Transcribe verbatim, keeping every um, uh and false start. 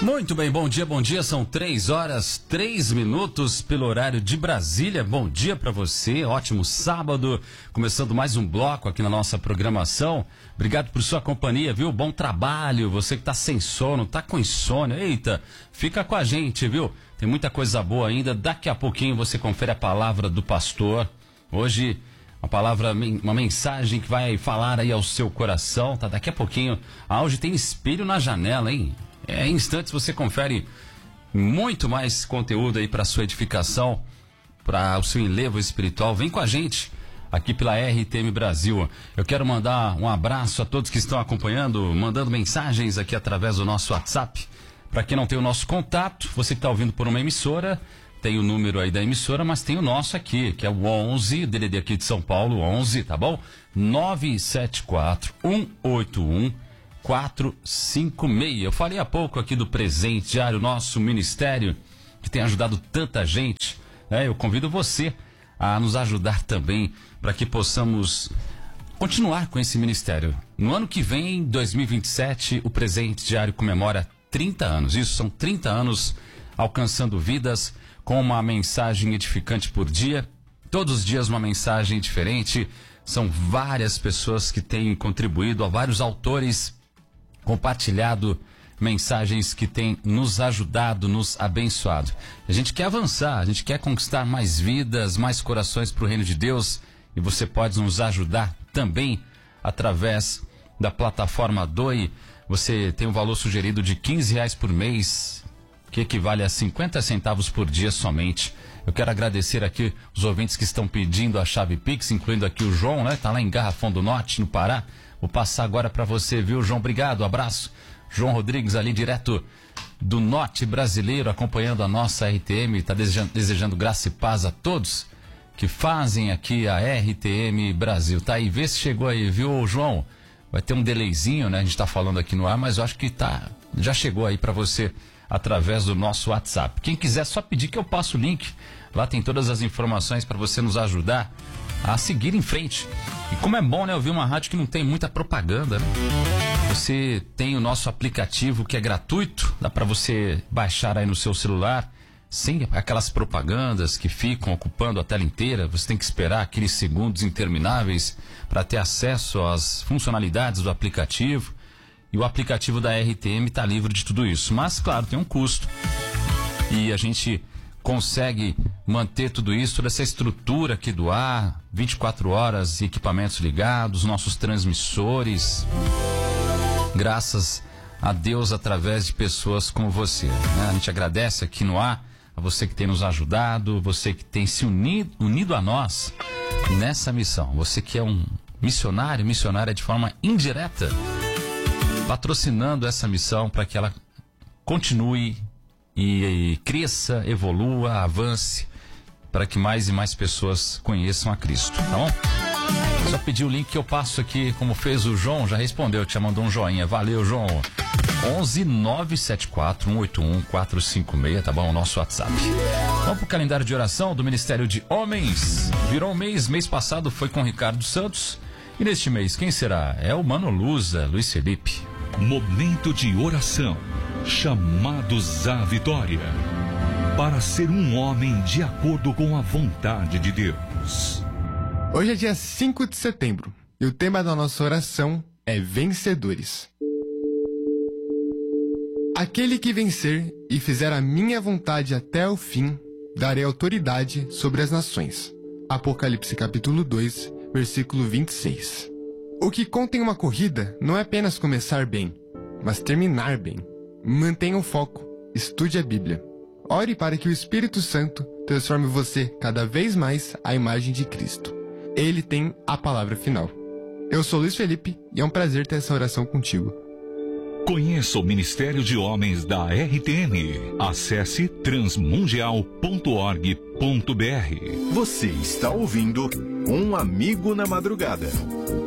Muito bem, bom dia, bom dia. São três horas, três minutos pelo horário de Brasília. Bom dia para você, ótimo sábado. Começando mais um bloco aqui na nossa programação. Obrigado por sua companhia, viu? Bom trabalho. Você que tá sem sono, tá com insônia. Eita, fica com a gente, viu? Tem muita coisa boa ainda. Daqui a pouquinho você confere a palavra do pastor. Hoje, uma palavra, uma mensagem que vai falar aí ao seu coração, tá? Daqui a pouquinho. Ah, hoje tem espelho na janela, hein? É, em instantes você confere muito mais conteúdo aí para sua edificação, para o seu enlevo espiritual. Vem com a gente aqui pela R T M Brasil. Eu quero mandar um abraço a todos que estão acompanhando, mandando mensagens aqui através do nosso WhatsApp. Para quem não tem o nosso contato, você que está ouvindo por uma emissora, tem o número aí da emissora, mas tem o nosso aqui, que é o onze, o D D D aqui de São Paulo, onze, tá bom? nove sete quatro, um oito um, quatro cinco seis. Eu falei há pouco aqui do Presente Diário, nosso ministério, que tem ajudado tanta gente, né? Eu convido você a nos ajudar também, para que possamos continuar com esse ministério. No ano que vem, dois mil e vinte e sete, o Presente Diário comemora trinta anos. Isso, são trinta anos alcançando vidas, com uma mensagem edificante por dia. Todos os dias uma mensagem diferente. São várias pessoas que têm contribuído, há vários autores compartilhado mensagens que têm nos ajudado, nos abençoado. A gente quer avançar, a gente quer conquistar mais vidas, mais corações para o reino de Deus, e você pode nos ajudar também através da plataforma Doe. Você tem um valor sugerido de quinze reais por mês, que equivale a cinquenta centavos por dia somente. Eu quero agradecer aqui os ouvintes que estão pedindo a chave Pix, incluindo aqui o João, né? Tá lá em Garrafão do Norte, no Pará. Vou passar agora para você, viu, João? Obrigado, abraço. João Rodrigues, ali direto do Norte brasileiro, acompanhando a nossa R T M. Está desejando, desejando graça e paz a todos que fazem aqui a R T M Brasil. Tá aí, vê se chegou aí, viu, João? Vai ter um delayzinho, né? A gente tá falando aqui no ar, mas eu acho que tá, já chegou aí para você através do nosso WhatsApp. Quem quiser, só pedir que eu passo o link. Lá tem todas as informações para você nos ajudar a seguir em frente. E como é bom, né, ouvir uma rádio que não tem muita propaganda, né? Você tem o nosso aplicativo que é gratuito, dá para você baixar aí no seu celular, sem aquelas propagandas que ficam ocupando a tela inteira. Você tem que esperar aqueles segundos intermináveis para ter acesso às funcionalidades do aplicativo. E o aplicativo da R T M está livre de tudo isso. Mas, claro, tem um custo. E a gente consegue manter tudo isso, toda essa estrutura aqui do ar, vinte e quatro horas, equipamentos ligados, nossos transmissores, graças a Deus, através de pessoas como você, né? A gente agradece aqui no ar a você que tem nos ajudado, você que tem se unido, unido a nós nessa missão, você que é um missionário, missionária de forma indireta, patrocinando essa missão para que ela continue e, e cresça, evolua, avance, para que mais e mais pessoas conheçam a Cristo, tá bom? Só pedir o link que eu passo aqui, como fez o João, já respondeu, te mandou um joinha, valeu, João. onze nove sete quatro, um oito um, quatro cinco seis, tá bom? O nosso WhatsApp. Vamos pro calendário de oração do Ministério de Homens. Virou um mês, mês passado foi com Ricardo Santos, e neste mês quem será? É o Mano Lusa, Luiz Felipe. Momento de oração, chamados à vitória, para ser um homem de acordo com a vontade de Deus. Hoje é dia cinco de setembro e o tema da nossa oração é vencedores. Aquele que vencer e fizer a minha vontade até o fim, darei autoridade sobre as nações. Apocalipse capítulo dois, versículo vinte e seis. O que conta em uma corrida não é apenas começar bem, mas terminar bem. Mantenha o foco, estude a Bíblia. Ore para que o Espírito Santo transforme você cada vez mais à imagem de Cristo. Ele tem a palavra final. Eu sou Luiz Felipe e é um prazer ter essa oração contigo. Conheça o Ministério de Homens da R T M. Acesse transmundial ponto org ponto br. Você está ouvindo Um Amigo na Madrugada.